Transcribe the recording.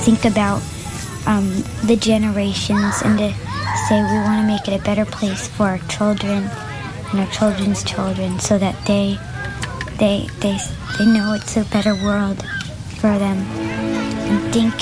think about the generations and to say we want to make it a better place for our children and our children's children, so that they know it's a better world for them. And thank